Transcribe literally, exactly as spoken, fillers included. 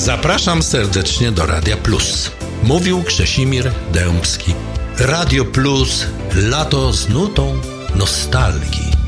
Zapraszam serdecznie do Radia Plus. Mówił Krzesimir Dębski. Radio Plus. Lato z nutą nostalgii.